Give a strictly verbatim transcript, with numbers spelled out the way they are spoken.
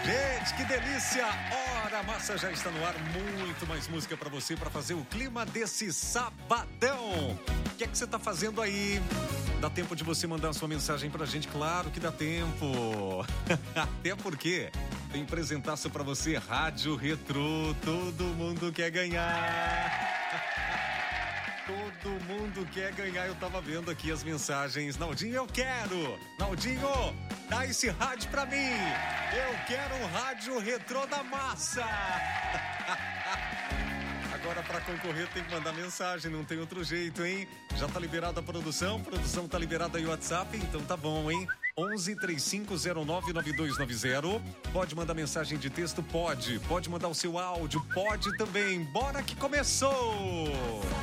Gente, que delícia! Ora, a Massa já está no ar. Muito mais música para você, para fazer o clima desse sabadão. O que é que você tá fazendo aí? Dá tempo de você mandar a sua mensagem pra gente? Claro que dá tempo. Até porque tem apresentaço pra você, Rádio Retrô. Todo mundo quer ganhar. Todo mundo quer ganhar. Eu tava vendo aqui as mensagens. Naldinho, eu quero. Naldinho, dá esse rádio pra mim. Eu quero um Rádio Retrô da Massa. Agora, para concorrer, tem que mandar mensagem, não tem outro jeito, hein? Já tá liberada a produção, produção tá liberada aí o WhatsApp, então tá bom, hein? onze, três cinco zero nove, nove dois nove zero. Pode mandar mensagem de texto? Pode. Pode mandar o seu áudio? Pode também. Bora que começou!